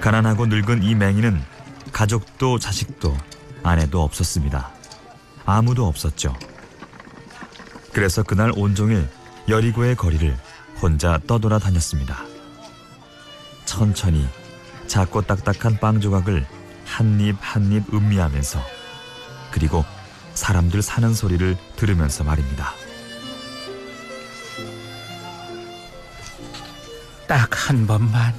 가난하고 늙은 이 맹인은 가족도 자식도 아내도 없었습니다. 아무도 없었죠. 그래서 그날 온종일 여리고의 거리를 혼자 떠돌아 다녔습니다. 천천히 작고 딱딱한 빵 조각을 한 입 한 입 음미하면서, 그리고 사람들 사는 소리를 들으면서 말입니다. 딱 한 번만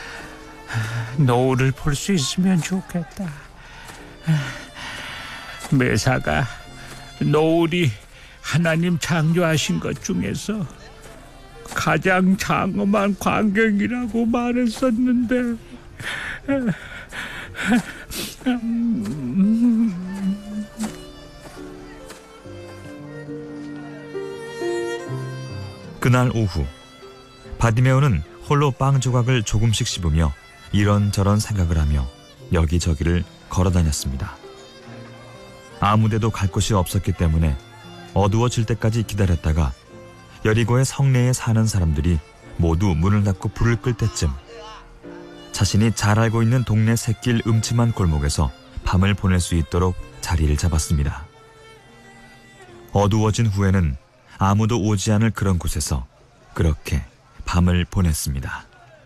노을을 볼 수 있으면 좋겠다. 매사가 노을이 하나님 창조하신 것 중에서 가장 장엄한 광경이라고 말했었는데, 그날 오후 바디메오는 홀로 빵 조각을 조금씩 씹으며 이런저런 생각을 하며 여기저기를 걸어다녔습니다. 아무데도 갈 곳이 없었기 때문에 어두워질 때까지 기다렸다가 여리고의 성내에 사는 사람들이 모두 문을 닫고 불을 끌 때쯤 자신이 잘 알고 있는 동네 샛길 음침한 골목에서 밤을 보낼 수 있도록 자리를 잡았습니다. 어두워진 후에는 아무도 오지 않을 그런 곳에서 그렇게 밤을 보냈습니다.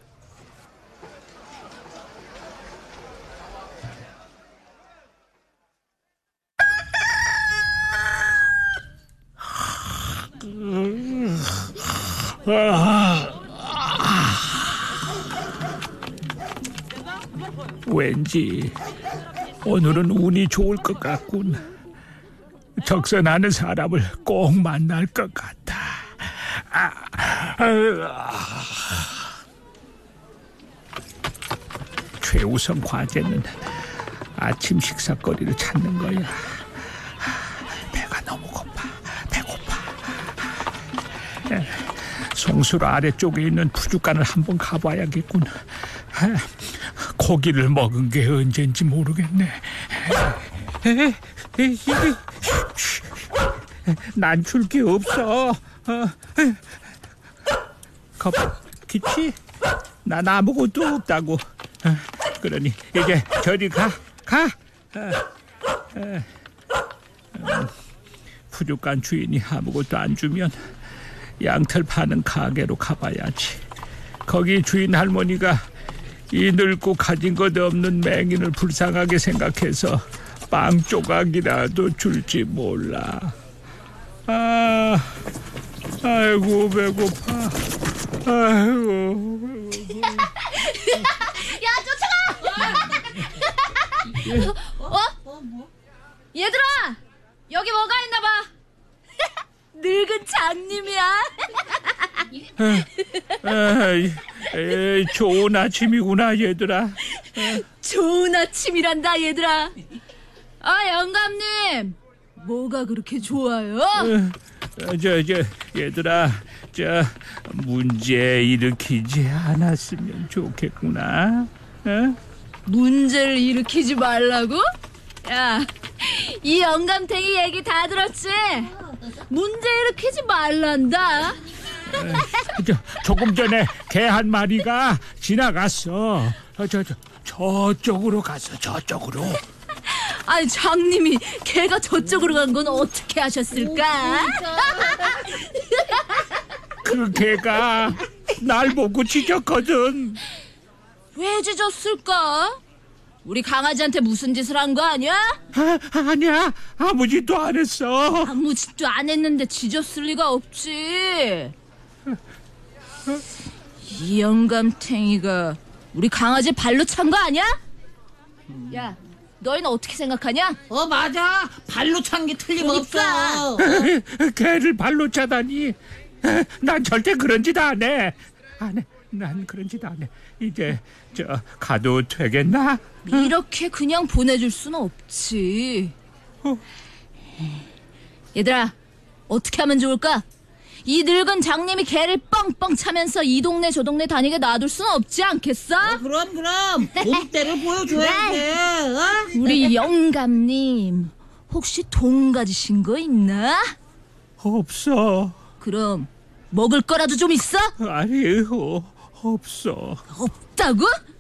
왠지 오늘은 운이 좋을 것 같군. 적선하는 사람을 꼭 만날 것 같아. 최우선 과제는 아침 식사거리를 찾는 거야. 배가 너무 배고파. 송수로 아래쪽에 있는 푸주간을 한번 가봐야겠군. 고기를 먹은 게 언젠지 모르겠네. 난줄 게 없어. 기치? 난 아무것도 없다고. 그러니 이제 저리 가. 푸주간 주인이 아무것도 안 주면 양털 파는 가게로 가봐야지. 거기 주인 할머니가 이 늙고 가진 것 없는 맹인을 불쌍하게 생각해서 빵 조각이라도 줄지 몰라. 아이고 배고파. 아이고 배고파. 야, 쫓아가! 얘들아, 여기 뭐가 있나 봐. 늙은 장님이야. 좋은 아침이구나 얘들아. 좋은 아침이란다 얘들아. 영감님, 뭐가 그렇게 좋아요? 얘들아, 문제 일으키지 않았으면 좋겠구나. 문제를 일으키지 말라고? 야, 이 영감탱이 얘기 다 들었지? 문제 일으키지 말란다. 조금 전에 개 한 마리가 지나갔어. 저쪽으로 갔어. 저쪽으로. 아니, 장님이 개가 저쪽으로 간 건 어떻게 하셨을까? 그 개가 날 보고 짖었거든. 왜 짖었을까? 우리 강아지한테 무슨 짓을 한 거 아니야? 아니야, 아무 짓도 안 했어. 아무 짓도 안 했는데 짖었을 리가 없지. 이 영감탱이가 우리 강아지 발로 찬 거 아니야? 야, 너희는 어떻게 생각하냐? 맞아. 발로 찬 게 틀림없어. 개를 발로 차다니. 난 절대 그런 짓 안 해. 난 그런 짓 안 해. 이제 가도 되겠나? 이렇게 그냥 보내줄 수는 없지. 얘들아, 어떻게 하면 좋을까? 이 늙은 장님이 개를 뻥뻥 차면서 이 동네 저 동네 다니게 놔둘 수는 없지 않겠어? 그럼 봄때를 보여줘야 돼. 우리 영감님, 혹시 돈 가지신 거 있나? 없어. 그럼 먹을 거라도 좀 있어? 아니, 없어. 없다고?